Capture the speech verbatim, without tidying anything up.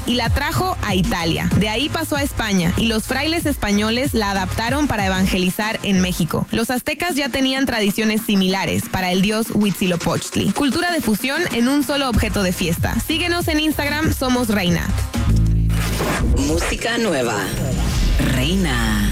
y la trajo a Italia. De ahí pasó a España y los frailes españoles la adaptaron para evangelizar en México. Los aztecas ya tenían tradiciones similares para el dios Huitzilopochtli. Cultura de fusión en un solo objeto de fiesta. Síguenos en Instagram, somos Reina. Música nueva. Reina.